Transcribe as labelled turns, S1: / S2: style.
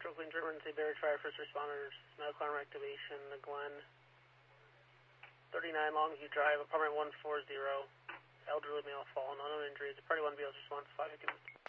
S1: Brooklyn Emergency Barrage Fire, first responders, medical arm activation, the Glen. 39 Longview Drive, apartment 140. Elderly male fallen, unknown injuries. Party 1 BLS response 5.